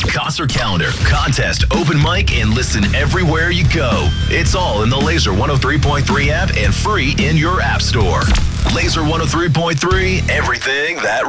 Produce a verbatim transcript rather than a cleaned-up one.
concert calendar, contest, open mic, and listen everywhere you go. It's all in the Laser one oh three point three app and free in your app store. Laser one oh three point three, everything that